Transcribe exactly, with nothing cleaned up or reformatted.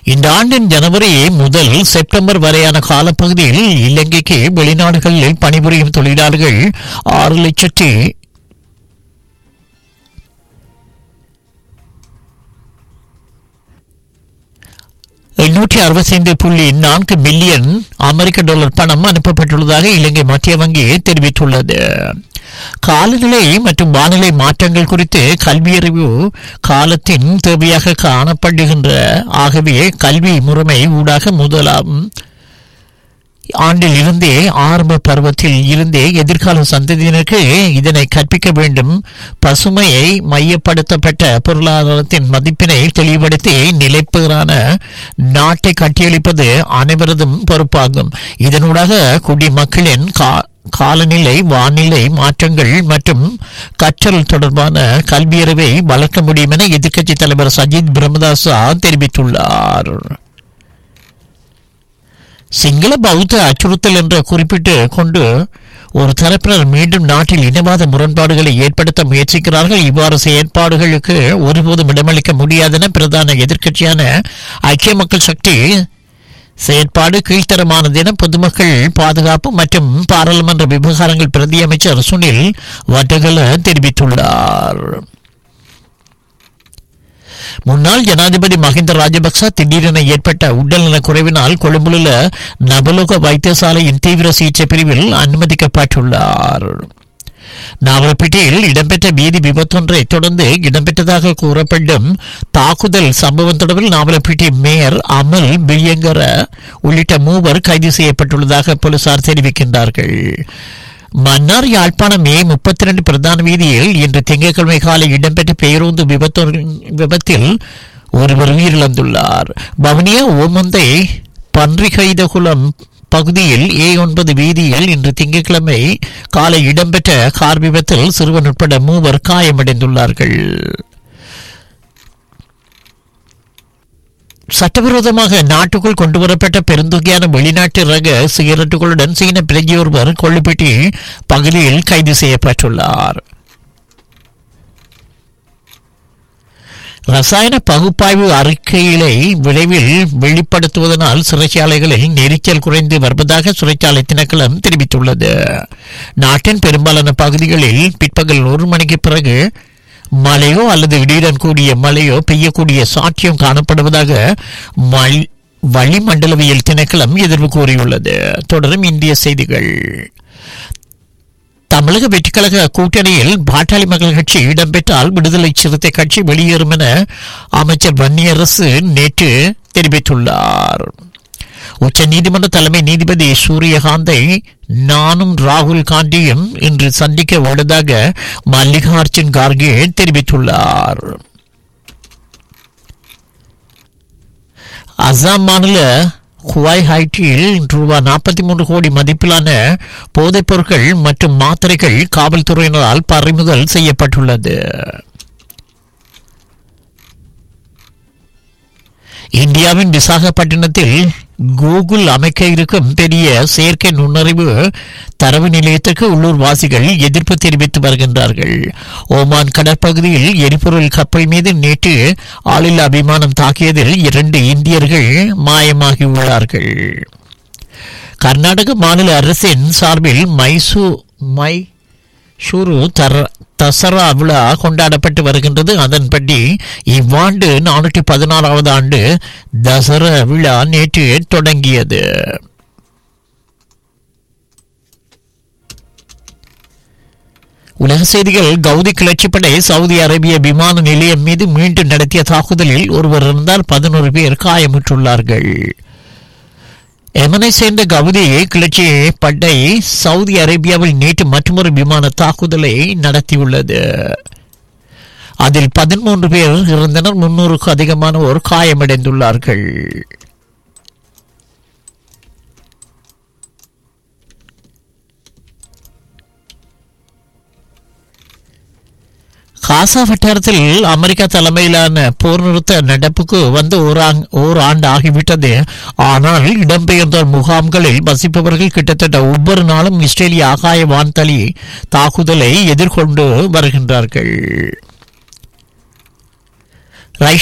இந்த ஆண்டின் ஜனவரி முதல் செப்டம்பர் வரையான காலப்பகுதியில் இலங்கைக்கு வெளிநாடுகளில் பணிபுரியும் தொழிலாளர்கள் ஆறு லட்சத்தி எண்ணூற்றி அறுபத்தி ஐந்து புள்ளி நான்கு மில்லியன் அமெரிக்க டாலர் பணம் அனுப்பப்பட்டுள்ளதாக இலங்கை மத்திய வங்கி தெரிவித்துள்ளது. காலநிலை மற்றும் வானிலை மாற்றங்கள் குறித்து கல்வியறிவு காலத்தின் தேவையாக காணப்படுகின்ற ஆகவே கல்வி முறைமை ஊடாக முதலாம் ஆண்டில் இருந்தே ஆரம்ப பருவத்தில் இருந்தே எதிர்கால சந்ததியினருக்கு இதனை கற்பிக்க வேண்டும். பசுமையை மையப்படுத்தப்பட்ட பொருளாதாரத்தின் மதிப்பினை தெளிவுபடுத்தி நிலைப்பெறான நாட்டை கட்டியளிப்பது அனைவரதும் பொறுப்பாகும். இதனூடாக குடிமக்களின் கா காலநிலை வானிலை மாற்றங்கள் மற்றும் கற்றல் தொடர்பான கல்வியறிவை வளர்க்க முடியும் என எதிர்க்கட்சி தலைவர் சஜித் பிரேமதாச தெரிவித்துள்ளார். சிங்கள பௌத்த அச்சுறுத்தல் என்று குறிப்பிட்டு கொண்டு ஒரு தரப்பினர் மீண்டும் நாட்டில் இனவாத முரண்பாடுகளை ஏற்படுத்த முயற்சிக்கிறார்கள். இவ்வாறு செயற்பாடுகளுக்கு ஒருபோதும் இடமளிக்க முடியாதென பிரதான எதிர்க்கட்சியான ஐக்கிய மக்கள் சக்தி செயற்பாடு கீழ்த்தரமானது என பொதுமக்கள் பாதுகாப்பு மற்றும் பாராளுமன்ற விவகாரங்கள் பிரதி அமைச்சர் சுனில் வட்டகல தெரிவித்துள்ளார். முன்னாள் ஜனாதிபதி மஹிந்த ராஜபக்ச திடீரென ஏற்பட்ட உடல்நலக் குறைவினால் கொழும்புள்ள நபலோக வைத்தியசாலையின் தீவிர சிகிச்சை பிரிவில் அனுமதிக்கப்பட்டுள்ளார். நாவலப்பிட்டியில் இடம்பெற்ற வீதி விபத்தொன்றை தொடர்ந்து இடம்பெற்றதாக கூறப்படும் தாக்குதல் சம்பவம் தொடர்பில் நாவலப்பிட்டி மேயர் அமல் பிரியங்கர உள்ளிட்ட மூவர் கைது செய்யப்பட்டுள்ளதாக போலீசார் தெரிவிக்கின்றார்கள். மன்னார் யாழ்ப்பாணம் மே முப்பத்தி இரண்டு பிரதான வீதியில் இன்று திங்கட்கிழமை காலை இடம்பெற்ற பேருந்து விபத்தில் ஒருவர் உயிரிழந்துள்ளார். வவுனியா ஓமந்தை பன்றிகைதகுளம் பகுதியில் ஏ ஒன்பது வீதியில் இன்று திங்கட்கிழமை காலை இடம்பெற்ற கார் விபத்தில் சிறுவன் உட்பட மூவர் காயமடைந்துள்ளார்கள். சட்டவிரோதமாக நாட்டுக்குள் கொண்டுவரப்பட்ட பெருந்தொகையான வெளிநாட்டு ரக சிகரெட்டுகளுடன் சீன பிரஜையொருவர் கொள்ளுப்பட்டி பகுதியில் கைது செய்யப்பட்டுள்ளார். ரசாயன பகுப்பாய்வு அறிக்கைகளை விரைவில் வெளிப்படுத்துவதனால் சிறைச்சாலைகளில் நெரிச்சல் குறைந்து வருவதாக சிறைச்சாலை திணைக்களம் தெரிவித்துள்ளது. நாட்டின் பெரும்பாலான பகுதிகளில் பிற்பகல் ஒரு மணிக்கு பிறகு மழையோ அல்லது இடியுடன் கூடிய மழையோ பெய்யக்கூடிய சாத்தியம் காணப்படுவதாக வளிமண்டலவியல் திணைக்களம் எதிர்ப்பு கூறியுள்ளது. தொடரும் இந்திய செய்திகள். தமிழக வெற்றிக்கழக கூட்டணியில் பாட்டாளி மக்கள் கட்சி இடம்பெற்றால் விடுதலை சிறுத்தை கட்சி வெளியேறும் என அமைச்சர் வன்னியரசு நேற்று தெரிவித்துள்ளார். உச்ச நீதிமன்ற தலைமை நீதிபதி சூரியகாந்தை நானும் ராகுல் காந்தியும் இன்று சந்திக்க உள்ளதாக மல்லிகார்ஜுன் கார்கே தெரிவித்துள்ளார். அசாம் மாநில குவாய் ஹைட்டியில் ரூபாய் நாற்பத்தி மூன்று கோடி மதிப்பிலான போதைப் பொருட்கள் மற்றும் மாத்திரைகள் காவல்துறையினரால் பறிமுதல் செய்யப்பட்டுள்ளது. இந்தியாவின் விசாகப்பட்டினத்தில் கூகுள் அமைக்க இருக்கும் பெரிய செயற்கை நுண்ணறிவு தரவு நிலையத்திற்கு உள்ளூர் வாசிகள் எதிர்ப்பு தெரிவித்து வருகின்றார்கள். ஓமான் கடற்பகுதியில் எரிபொருள் கப்பல் மீது நேற்று ஆளில்லா விமானம் தாக்கியதில் இரண்டு இந்தியர்கள் மாயமாகியுள்ளார்கள். கர்நாடக மாநில அரசின் சார்பில் மைசூ மை ஷூரு தர தசரா விழா கொண்டாடப்பட்டு வருகின்றது. அதன்படி இவ்வாண்டு நானூற்றி பதினாறாவது ஆண்டு தசரா விழா நேற்று தொடங்கியது. உலக செய்திகள். கவுதி கிளர்ச்சிப்படை சவுதி அரேபிய விமான நிலையம் மீது மீண்டும் நடத்திய தாக்குதலில் ஒருவர் இருந்தால் பதினோரு பேர் காயமுற்றுள்ளார்கள். எமனை சேர்ந்த கவுதி கிளர்ச்சி படை சவுதி அரேபியாவில் நேற்று மற்றொரு விமான தாக்குதலை நடத்தியுள்ளது. அதில் பதிமூன்று பேர் இருந்தனர். முன்னூறுக்கு அதிகமானோர் காயமடைந்துள்ளார்கள். காசா வட்டாரத்தில் அமெரிக்கா தலைமையிலான போர் நிறுத்த நடப்புக்கு வந்து ஓர் ஆண்டு ஆகிவிட்டது. ஆனால் இடம்பெயர்ந்த முகாம்களில் வசிப்பவர்கள் கிட்டத்தட்ட ஒவ்வொரு நாளும் இஸ்ரேலிய ஆகாய வான்தளி தாக்குதலை எதிர்கொண்டு வருகின்றார்கள்.